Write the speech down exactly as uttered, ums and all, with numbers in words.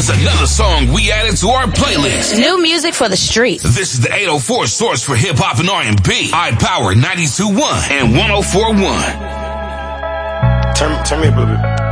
Here's another song we added to our playlist. New music for the streets. This is the eight oh four source for hip-hop and R and B. iPower ninety-two point one and one oh four point one. Turn, turn me up a little bit.